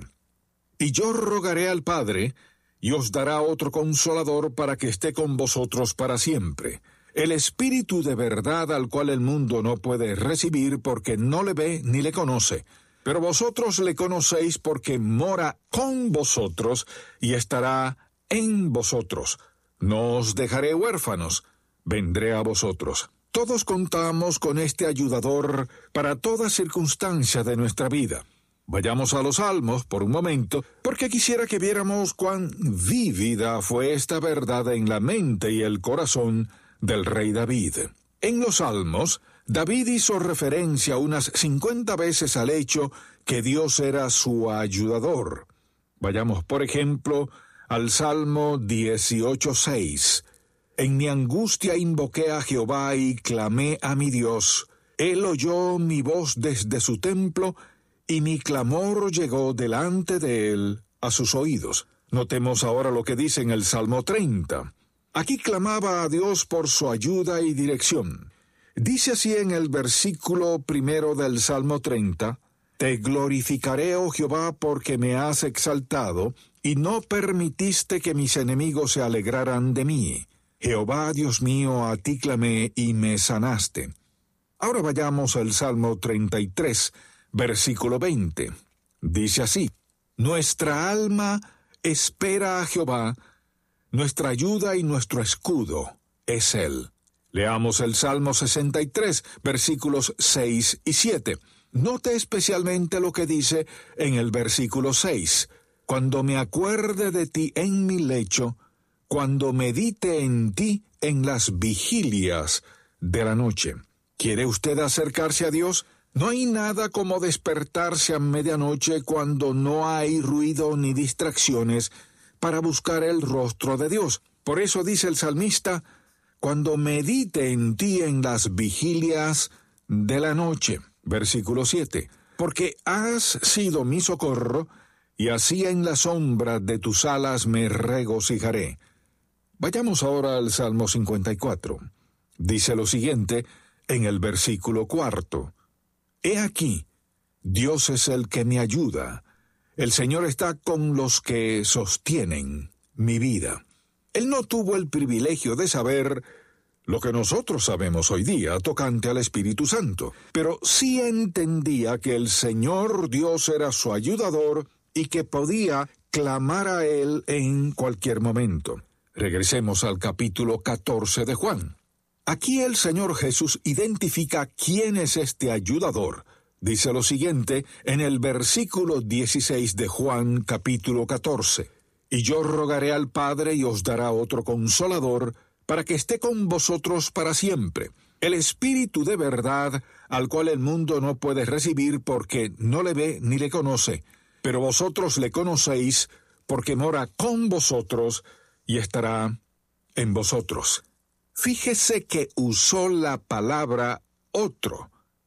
Speaker 4: «Y yo rogaré al Padre, y os dará otro consolador para que esté con vosotros para siempre, el Espíritu de verdad al cual el mundo no puede recibir porque no le ve ni le conoce. Pero vosotros le conocéis porque mora con vosotros y estará en vosotros. No os dejaré huérfanos, vendré a vosotros». Todos contamos con este ayudador para toda circunstancia de nuestra vida. Vayamos a los Salmos por un momento, porque quisiera que viéramos cuán vívida fue esta verdad en la mente y el corazón del rey David. En los Salmos, David hizo referencia unas cincuenta veces al hecho que Dios era su ayudador. Vayamos, por ejemplo, al Salmo dieciocho seis. «En mi angustia invoqué a Jehová y clamé a mi Dios. Él oyó mi voz desde su templo, y mi clamor llegó delante de él a sus oídos». Notemos ahora lo que dice en el Salmo treinta. Aquí clamaba a Dios por su ayuda y dirección. Dice así en el versículo primero del Salmo treinta: «Te glorificaré, oh Jehová, porque me has exaltado, y no permitiste que mis enemigos se alegraran de mí. Jehová, Dios mío, a ti clamé y me sanaste». Ahora vayamos al Salmo treinta y tres, versículo veinte. Dice así: «Nuestra alma espera a Jehová, nuestra ayuda y nuestro escudo es Él». Leamos el Salmo sesenta y tres, versículos seis y siete. Note especialmente lo que dice en el versículo seis. «Cuando me acuerde de ti en mi lecho, cuando medite en ti en las vigilias de la noche». ¿Quiere usted acercarse a Dios? No hay nada como despertarse a medianoche cuando no hay ruido ni distracciones para buscar el rostro de Dios. Por eso dice el salmista: «Cuando medite en ti en las vigilias de la noche». Versículo siete. «Porque has sido mi socorro, y así en la sombra de tus alas me regocijaré». Vayamos ahora al Salmo cincuenta y cuatro. Dice lo siguiente en el versículo cuarto: «He aquí, Dios es el que me ayuda. El Señor está con los que sostienen mi vida». Él no tuvo el privilegio de saber lo que nosotros sabemos hoy día tocante al Espíritu Santo, pero sí entendía que el Señor Dios era su ayudador y que podía clamar a Él en cualquier momento. Regresemos al capítulo catorce de Juan. Aquí el Señor Jesús identifica quién es este ayudador. Dice lo siguiente en el versículo dieciséis de Juan capítulo catorce: «Y yo rogaré al Padre y os dará otro consolador para que esté con vosotros para siempre, el Espíritu de verdad al cual el mundo no puede recibir porque no le ve ni le conoce, pero vosotros le conocéis porque mora con vosotros y estará en vosotros». Fíjese que usó la palabra otro.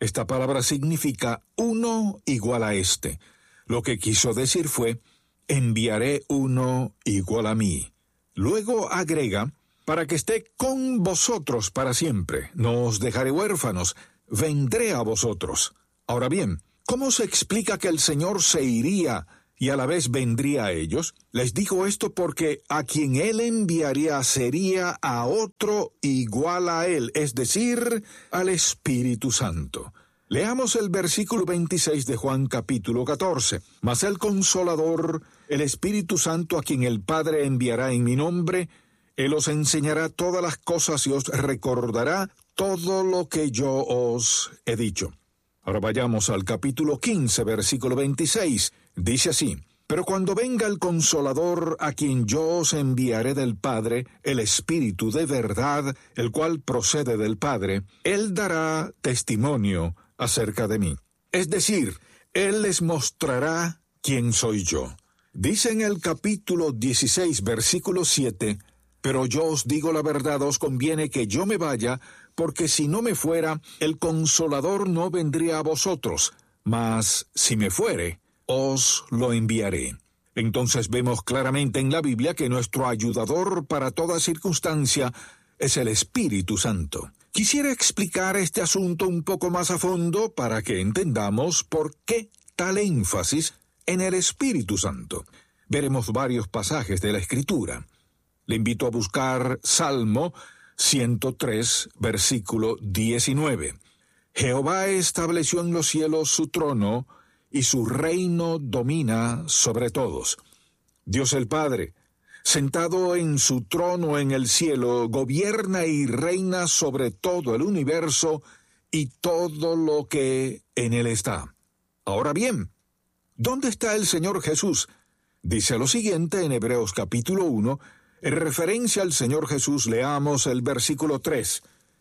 Speaker 4: Esta palabra significa uno igual a este. Lo que quiso decir fue, enviaré uno igual a mí. Luego agrega, para que esté con vosotros para siempre. No os dejaré huérfanos, vendré a vosotros. Ahora bien, ¿cómo se explica que el Señor se iría y a la vez vendría a ellos? Les digo esto porque a quien Él enviaría sería a otro igual a Él, es decir, al Espíritu Santo. Leamos el versículo veintiséis de Juan capítulo catorce. Mas el Consolador, el Espíritu Santo, a quien el Padre enviará en mi nombre, Él os enseñará todas las cosas y os recordará todo lo que yo os he dicho. Ahora vayamos al capítulo quince, versículo veintiséis. Dice así, pero cuando venga el Consolador, a quien yo os enviaré del Padre, el Espíritu de verdad, el cual procede del Padre, Él dará testimonio acerca de mí. Es decir, Él les mostrará quién soy yo. Dice en el capítulo dieciséis, versículo siete, pero yo os digo la verdad, os conviene que yo me vaya, porque si no me fuera, el Consolador no vendría a vosotros, mas si me fuere, os lo enviaré. Entonces vemos claramente en la Biblia que nuestro ayudador para toda circunstancia es el Espíritu Santo. Quisiera explicar este asunto un poco más a fondo para que entendamos por qué tal énfasis en el Espíritu Santo. Veremos varios pasajes de la Escritura. Le invito a buscar Salmo ciento tres, versículo diecinueve. Jehová estableció en los cielos su trono, y su reino domina sobre todos. Dios el Padre, sentado en su trono en el cielo, gobierna y reina sobre todo el universo y todo lo que en él está. Ahora bien, ¿dónde está el Señor Jesús? Dice lo siguiente en Hebreos capítulo uno, en referencia al Señor Jesús leamos el versículo tres,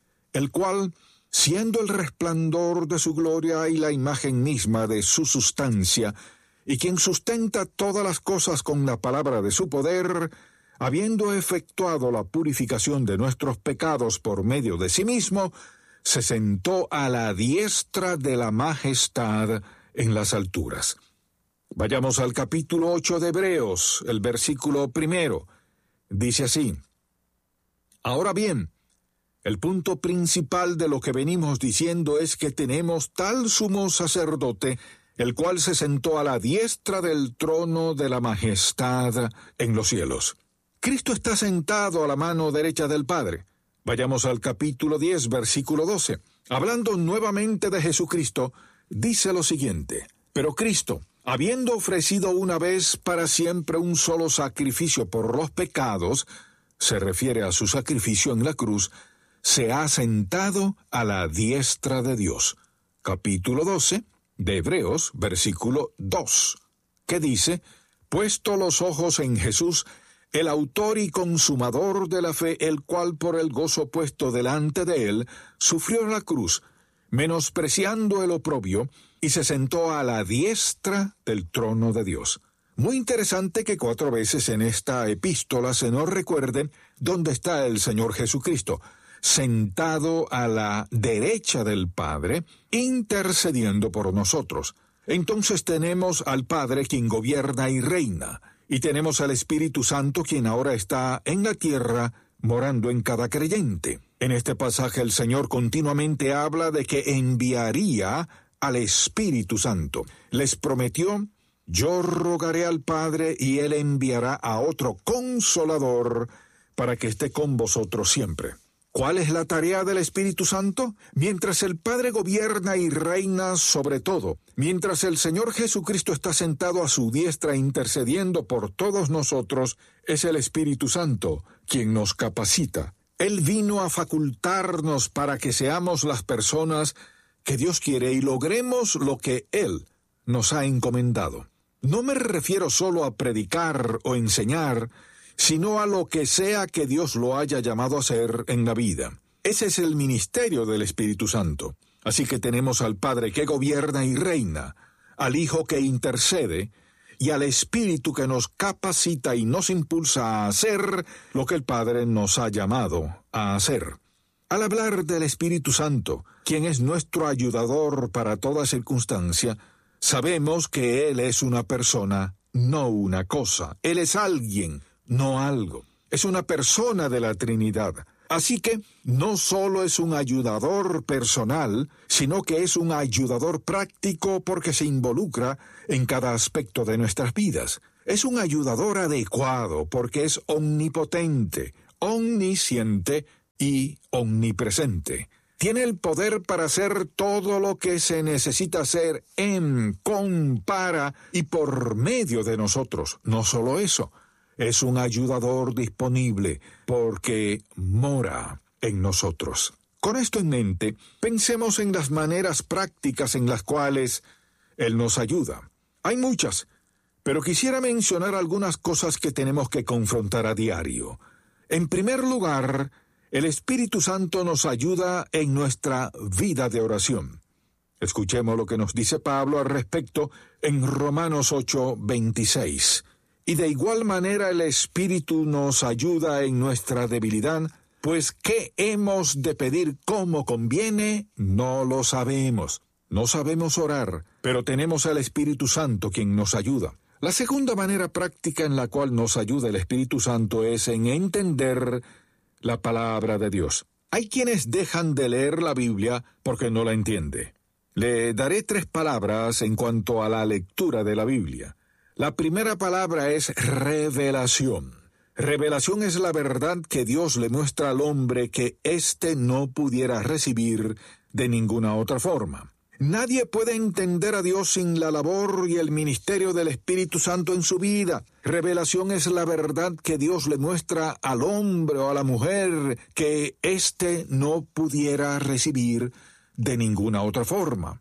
Speaker 4: el cual, siendo el resplandor de su gloria y la imagen misma de su sustancia, y quien sustenta todas las cosas con la palabra de su poder, habiendo efectuado la purificación de nuestros pecados por medio de sí mismo, se sentó a la diestra de la majestad en las alturas. Vayamos al capítulo ocho de Hebreos, el versículo primero. Dice así, ahora bien, el punto principal de lo que venimos diciendo es que tenemos tal sumo sacerdote, el cual se sentó a la diestra del trono de la majestad en los cielos. Cristo está sentado a la mano derecha del Padre. Vayamos al capítulo diez, versículo doce. Hablando nuevamente de Jesucristo, dice lo siguiente, pero Cristo, habiendo ofrecido una vez para siempre un solo sacrificio por los pecados, se refiere a su sacrificio en la cruz, se ha sentado a la diestra de Dios. Capítulo doce de Hebreos, versículo dos, que dice, puesto los ojos en Jesús, el autor y consumador de la fe, el cual por el gozo puesto delante de él, sufrió la cruz, menospreciando el oprobio, y se sentó a la diestra del trono de Dios. Muy interesante que cuatro veces en esta epístola se nos recuerde dónde está el Señor Jesucristo, sentado a la derecha del Padre, intercediendo por nosotros. Entonces tenemos al Padre quien gobierna y reina, y tenemos al Espíritu Santo quien ahora está en la tierra, morando en cada creyente. En este pasaje el Señor continuamente habla de que enviaría al Espíritu Santo. Les prometió, yo rogaré al Padre y Él enviará a otro Consolador para que esté con vosotros siempre. ¿Cuál es la tarea del Espíritu Santo? Mientras el Padre gobierna y reina sobre todo, mientras el Señor Jesucristo está sentado a su diestra intercediendo por todos nosotros, es el Espíritu Santo quien nos capacita. Él vino a facultarnos para que seamos las personas que Dios quiere y logremos lo que Él nos ha encomendado. No me refiero solo a predicar o enseñar, sino a lo que sea que Dios lo haya llamado a hacer en la vida. Ese es el ministerio del Espíritu Santo. Así que tenemos al Padre que gobierna y reina, al Hijo que intercede, y al Espíritu que nos capacita y nos impulsa a hacer lo que el Padre nos ha llamado a hacer. Al hablar del Espíritu Santo, quien es nuestro ayudador para toda circunstancia, sabemos que Él es una persona, no una cosa. Él es alguien, no algo. Es una persona de la Trinidad. Así que no solo es un ayudador personal, sino que es un ayudador práctico porque se involucra en cada aspecto de nuestras vidas. Es un ayudador adecuado porque es omnipotente, omnisciente y omnipresente. Tiene el poder para hacer todo lo que se necesita hacer en, con, para y por medio de nosotros. No solo eso, es un ayudador disponible porque mora en nosotros. Con esto en mente, pensemos en las maneras prácticas en las cuales Él nos ayuda. Hay muchas, pero quisiera mencionar algunas cosas que tenemos que confrontar a diario. En primer lugar, el Espíritu Santo nos ayuda en nuestra vida de oración. Escuchemos lo que nos dice Pablo al respecto en Romanos ocho, veintiséis. Y de igual manera el Espíritu nos ayuda en nuestra debilidad, pues ¿qué hemos de pedir como conviene? No lo sabemos. No sabemos orar, pero tenemos al Espíritu Santo quien nos ayuda. La segunda manera práctica en la cual nos ayuda el Espíritu Santo es en entender la palabra de Dios. Hay quienes dejan de leer la Biblia porque no la entiende. Le daré tres palabras en cuanto a la lectura de la Biblia. La primera palabra es revelación. Revelación es la verdad que Dios le muestra al hombre que éste no pudiera recibir de ninguna otra forma. Nadie puede entender a Dios sin la labor y el ministerio del Espíritu Santo en su vida. Revelación es la verdad que Dios le muestra al hombre o a la mujer que éste no pudiera recibir de ninguna otra forma.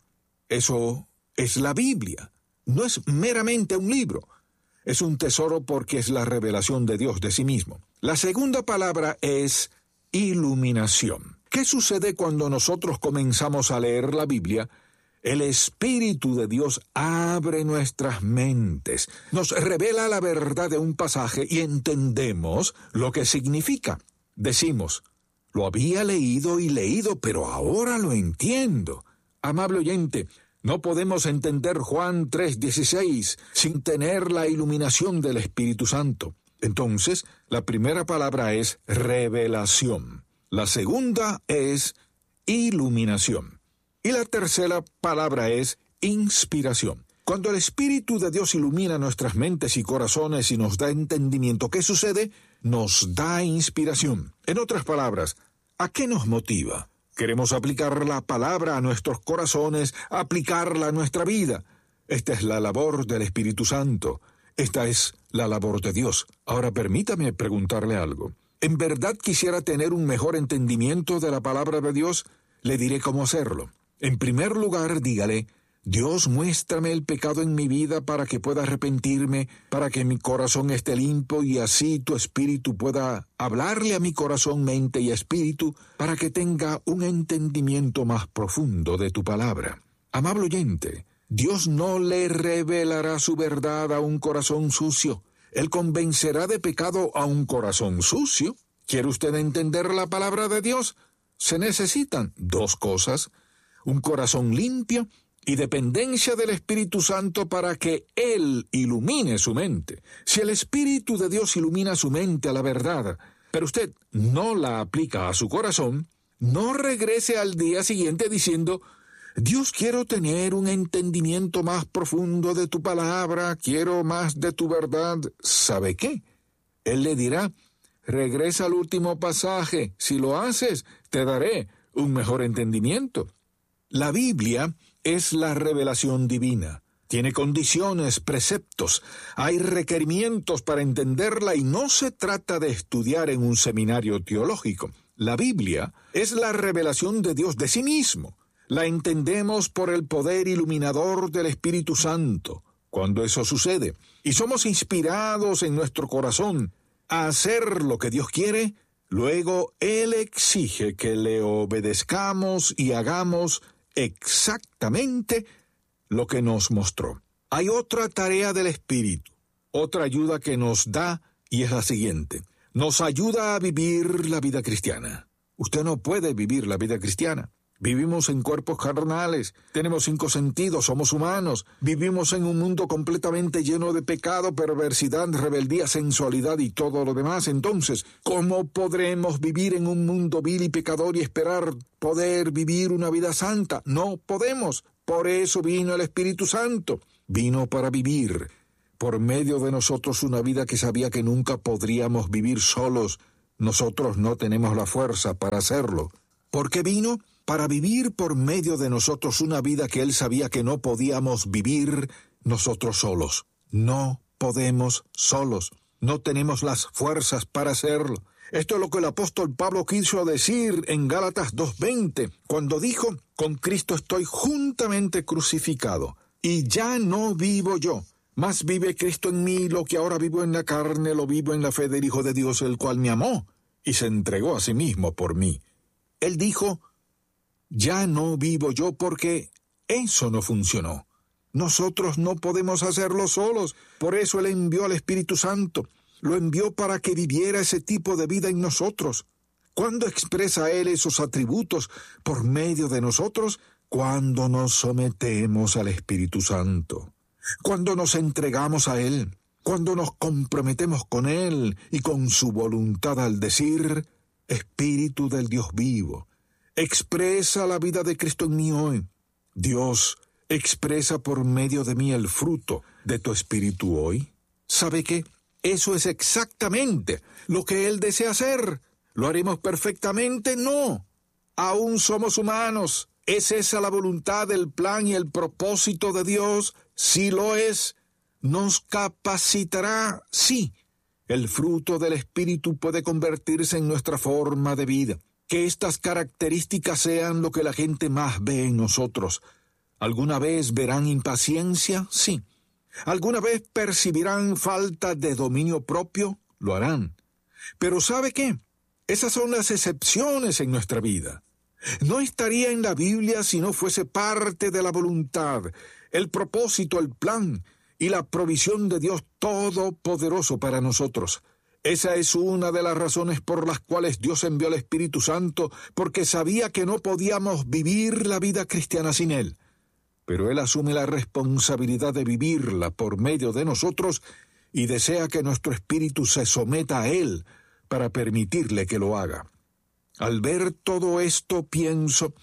Speaker 4: Eso es la Biblia. No es meramente un libro. Es un tesoro porque es la revelación de Dios de sí mismo. La segunda palabra es iluminación. ¿Qué sucede cuando nosotros comenzamos a leer la Biblia? El Espíritu de Dios abre nuestras mentes, nos revela la verdad de un pasaje y entendemos lo que significa. Decimos, lo había leído y leído, pero ahora lo entiendo. Amable oyente, no podemos entender Juan tres dieciséis sin tener la iluminación del Espíritu Santo. Entonces, la primera palabra es revelación. La segunda es iluminación. Y la tercera palabra es inspiración. Cuando el Espíritu de Dios ilumina nuestras mentes y corazones y nos da entendimiento, ¿qué sucede? Nos da inspiración. En otras palabras, ¿a qué nos motiva? Queremos aplicar la palabra a nuestros corazones, aplicarla a nuestra vida. Esta es la labor del Espíritu Santo. Esta es la labor de Dios. Ahora permítame preguntarle algo. ¿En verdad quisiera tener un mejor entendimiento de la palabra de Dios? Le diré cómo hacerlo. En primer lugar, dígale, Dios, muéstrame el pecado en mi vida para que pueda arrepentirme, para que mi corazón esté limpio y así tu espíritu pueda hablarle a mi corazón, mente y espíritu para que tenga un entendimiento más profundo de tu palabra. Amable oyente, Dios no le revelará su verdad a un corazón sucio. Él convencerá de pecado a un corazón sucio. ¿Quiere usted entender la palabra de Dios? Se necesitan dos cosas: un corazón limpio y dependencia del Espíritu Santo para que Él ilumine su mente. Si el Espíritu de Dios ilumina su mente a la verdad, pero usted no la aplica a su corazón, no regrese al día siguiente diciendo, Dios, quiero tener un entendimiento más profundo de tu palabra, quiero más de tu verdad. ¿Sabe qué? Él le dirá, regresa al último pasaje, si lo haces, te daré un mejor entendimiento. La Biblia es la revelación divina. Tiene condiciones, preceptos, hay requerimientos para entenderla y no se trata de estudiar en un seminario teológico. La Biblia es la revelación de Dios de sí mismo. La entendemos por el poder iluminador del Espíritu Santo. Cuando eso sucede y somos inspirados en nuestro corazón a hacer lo que Dios quiere, luego Él exige que le obedezcamos y hagamos exactamente lo que nos mostró. Hay otra tarea del Espíritu, otra ayuda que nos da, y es la siguiente. Nos ayuda a vivir la vida cristiana. Usted no puede vivir la vida cristiana. Vivimos en cuerpos carnales, tenemos cinco sentidos, somos humanos, vivimos en un mundo completamente lleno de pecado, perversidad, rebeldía, sensualidad y todo lo demás. Entonces, ¿cómo podremos vivir en un mundo vil y pecador y esperar poder vivir una vida santa? No podemos. Por eso vino el Espíritu Santo. Vino para vivir por medio de nosotros una vida que sabía que nunca podríamos vivir solos. Nosotros no tenemos la fuerza para hacerlo. ¿Por qué vino? Para vivir por medio de nosotros una vida que Él sabía que no podíamos vivir nosotros solos. No podemos solos. No tenemos las fuerzas para hacerlo. Esto es lo que el apóstol Pablo quiso decir en Gálatas dos veinte, cuando dijo, con Cristo estoy juntamente crucificado, y ya no vivo yo, mas vive Cristo en mí. Lo que ahora vivo en la carne, lo vivo en la fe del Hijo de Dios, el cual me amó y se entregó a sí mismo por mí. Él dijo, ya no vivo yo, porque eso no funcionó. Nosotros no podemos hacerlo solos. Por eso Él envió al Espíritu Santo. Lo envió para que viviera ese tipo de vida en nosotros. ¿Cuándo expresa Él esos atributos por medio de nosotros? Cuando nos sometemos al Espíritu Santo. Cuando nos entregamos a Él. Cuando nos comprometemos con Él y con su voluntad al decir, Espíritu del Dios vivo, expresa la vida de Cristo en mí hoy. Dios, expresa por medio de mí el fruto de tu Espíritu hoy. ¿Sabe qué? Eso es exactamente lo que Él desea hacer. ¿Lo haremos perfectamente? No. Aún somos humanos. ¿Es esa la voluntad, el plan y el propósito de Dios? Sí lo es. ¿Nos capacitará? Sí. El fruto del Espíritu puede convertirse en nuestra forma de vida. Que estas características sean lo que la gente más ve en nosotros. ¿Alguna vez verán impaciencia? Sí. ¿Alguna vez percibirán falta de dominio propio? Lo harán. Pero ¿sabe qué? Esas son las excepciones en nuestra vida. No estaría en la Biblia si no fuese parte de la voluntad, el propósito, el plan y la provisión de Dios Todopoderoso para nosotros. Esa es una de las razones por las cuales Dios envió al Espíritu Santo, porque sabía que no podíamos vivir la vida cristiana sin Él. Pero Él asume la responsabilidad de vivirla por medio de nosotros y desea que nuestro espíritu se someta a Él para permitirle que lo haga. Al ver todo esto pienso,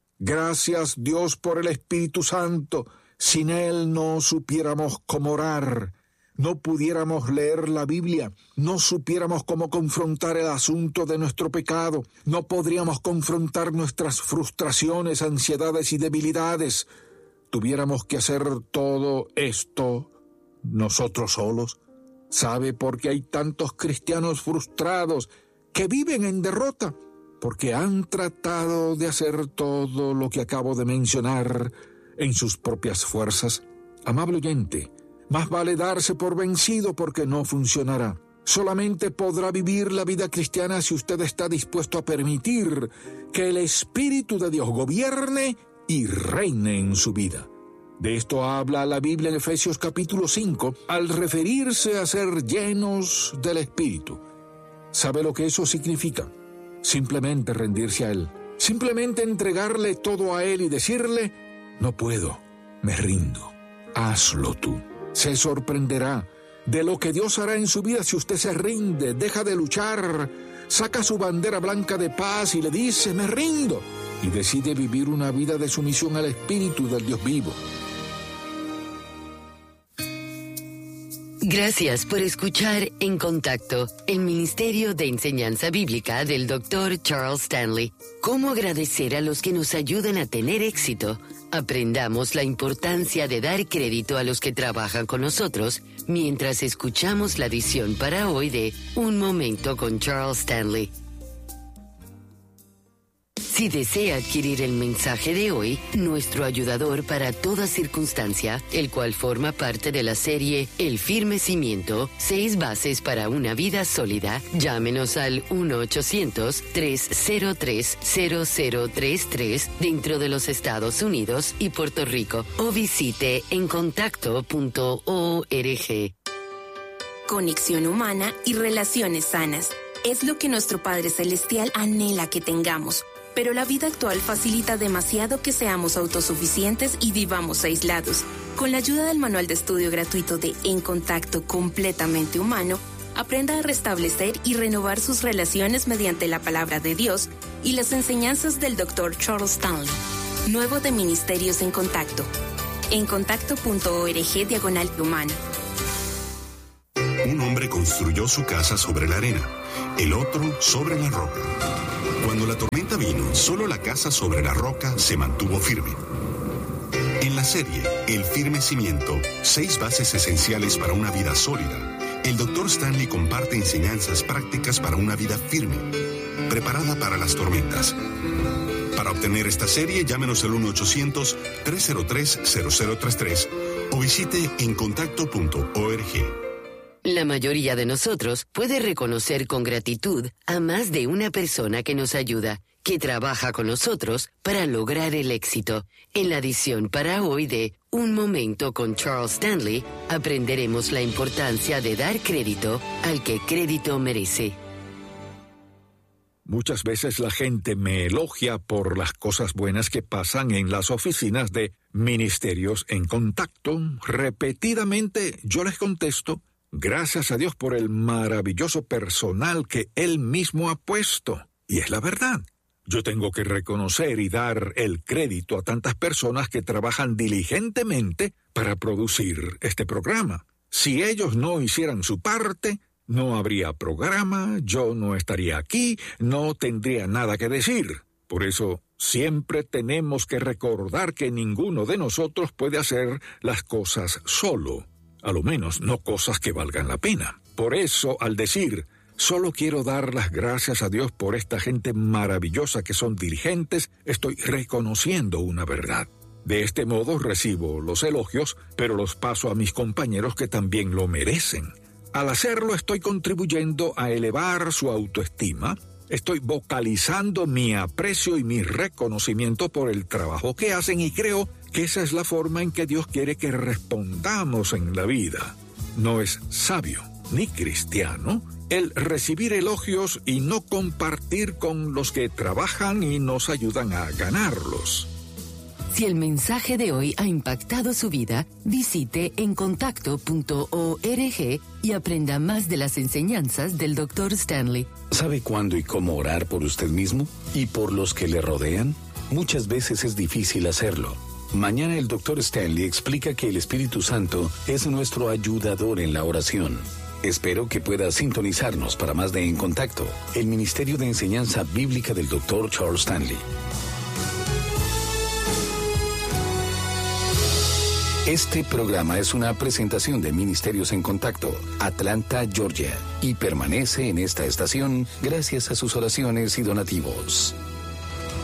Speaker 4: gracias Dios por el Espíritu Santo. Sin Él no supiéramos cómo orar, no pudiéramos leer la Biblia, no supiéramos cómo confrontar el asunto de nuestro pecado, no podríamos confrontar nuestras frustraciones, ansiedades y debilidades. Tuviéramos que hacer todo esto nosotros solos. ¿Sabe por qué hay tantos cristianos frustrados que viven en derrota? Porque han tratado de hacer todo lo que acabo de mencionar en sus propias fuerzas. Amable oyente, más vale darse por vencido porque no funcionará. Solamente podrá vivir la vida cristiana si usted está dispuesto a permitir que el Espíritu de Dios gobierne y reine en su vida. De esto habla la Biblia en Efesios capítulo cinco, al referirse a ser llenos del Espíritu. ¿Sabe lo que eso significa? Simplemente rendirse a Él. Simplemente entregarle todo a Él y decirle, no puedo, me rindo. Hazlo tú. Se sorprenderá de lo que Dios hará en su vida si usted se rinde, deja de luchar, saca su bandera blanca de paz y le dice, me rindo, y decide vivir una vida de sumisión al Espíritu del Dios vivo.
Speaker 1: Gracias por escuchar En Contacto, el Ministerio de Enseñanza Bíblica del doctor Charles Stanley. ¿Cómo agradecer a los que nos ayudan a tener éxito? Aprendamos la importancia de dar crédito a los que trabajan con nosotros mientras escuchamos la edición para hoy de Un Momento con Charles Stanley. Si desea adquirir el mensaje de hoy, nuestro ayudador para toda circunstancia, el cual forma parte de la serie El Firme Cimiento, seis bases para una vida sólida, llámenos al uno ochocientos, tres cero tres, cero cero tres tres dentro de los Estados Unidos y Puerto Rico o visite en contacto punto org.
Speaker 7: Conexión humana y relaciones sanas. Es lo que nuestro Padre Celestial anhela que tengamos. Pero la vida actual facilita demasiado que seamos autosuficientes y vivamos aislados. Con la ayuda del manual de estudio gratuito de En Contacto Completamente Humano, aprenda a restablecer y renovar sus relaciones mediante la palabra de Dios y las enseñanzas del doctor Charles Stanley. Nuevo de Ministerios en Contacto. En contacto punto org diagonal humano.
Speaker 2: Un hombre construyó su casa sobre la arena, el otro sobre la roca. Cuando la tormenta vino, solo la casa sobre la roca se mantuvo firme. En la serie El firme cimiento, seis bases esenciales para una vida sólida, el doctor Stanley comparte enseñanzas prácticas para una vida firme, preparada para las tormentas. Para obtener esta serie, llámenos al uno ochocientos, tres cero tres, cero cero tres tres o visite en contacto punto org.
Speaker 1: La mayoría de nosotros puede reconocer con gratitud a más de una persona que nos ayuda, que trabaja con nosotros para lograr el éxito. En la edición para hoy de Un Momento con Charles Stanley, aprenderemos la importancia de dar crédito al que crédito merece.
Speaker 4: Muchas veces la gente me elogia por las cosas buenas que pasan en las oficinas de Ministerios en Contacto. Repetidamente yo les contesto: gracias a Dios por el maravilloso personal que Él mismo ha puesto. Y es la verdad. Yo tengo que reconocer y dar el crédito a tantas personas que trabajan diligentemente para producir este programa. Si ellos no hicieran su parte, no habría programa, yo no estaría aquí, no tendría nada que decir. Por eso, siempre tenemos que recordar que ninguno de nosotros puede hacer las cosas solo. A lo menos no cosas que valgan la pena. Por eso, al decir, solo quiero dar las gracias a Dios por esta gente maravillosa que son dirigentes, estoy reconociendo una verdad. De este modo recibo los elogios, pero los paso a mis compañeros que también lo merecen. Al hacerlo estoy contribuyendo a elevar su autoestima, estoy vocalizando mi aprecio y mi reconocimiento por el trabajo que hacen y creo que esa es la forma en que Dios quiere que respondamos en la vida. No es sabio ni cristiano el recibir elogios y no compartir con los que trabajan y nos ayudan a ganarlos.
Speaker 1: Si el mensaje de hoy ha impactado su vida, visite en contacto punto org y aprenda más de las enseñanzas del doctor Stanley.
Speaker 5: ¿Sabe cuándo y cómo orar por usted mismo y por los que le rodean? Muchas veces es difícil hacerlo. Mañana el doctor Stanley explica que el Espíritu Santo es nuestro ayudador en la oración. Espero que pueda sintonizarnos para más de En Contacto, el Ministerio de Enseñanza Bíblica del doctor Charles Stanley. Este programa es una presentación de Ministerios en Contacto, Atlanta, Georgia, y permanece en esta estación gracias a sus oraciones y donativos.